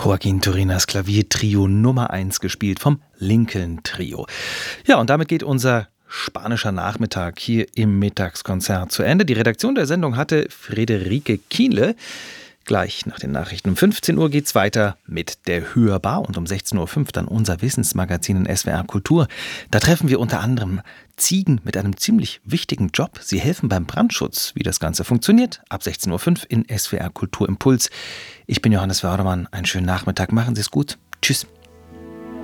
Joaquin Turinas Klaviertrio Nummer 1 gespielt vom Lincoln Trio. Ja, und damit geht unser spanischer Nachmittag hier im Mittagskonzert zu Ende. Die Redaktion der Sendung hatte Friederike Kienle. Gleich nach den Nachrichten um 15 Uhr geht's weiter mit der Hörbar und um 16.05 Uhr dann unser Wissensmagazin in SWR Kultur. Da treffen wir unter anderem Ziegen mit einem ziemlich wichtigen Job. Sie helfen beim Brandschutz. Wie das Ganze funktioniert, ab 16.05 Uhr in SWR Kultur Impuls. Ich bin Johannes Wördermann. Einen schönen Nachmittag. Machen Sie es gut. Tschüss.